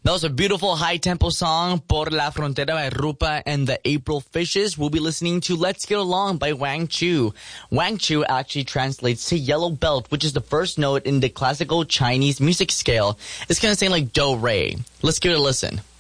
That was a beautiful high-tempo song, Por la Frontera by Rupa and the April Fishes. We'll be listening to Let's Get Along by Wang Chu. Wang Chu actually translates to yellow belt, which is the first note in the classical Chinese music scale. It's going to sound like do-re. Let's give it a listen.